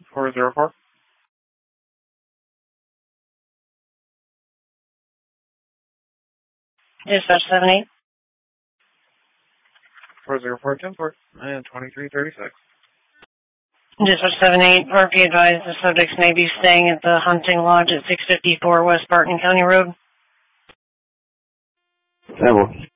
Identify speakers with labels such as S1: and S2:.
S1: 404.
S2: Dispatch 78.
S1: 404 10-4 and 2336.
S2: Dispatch 78, RP advised the subjects may be staying at the hunting lodge at 654 West Barton County Road.
S3: Ever.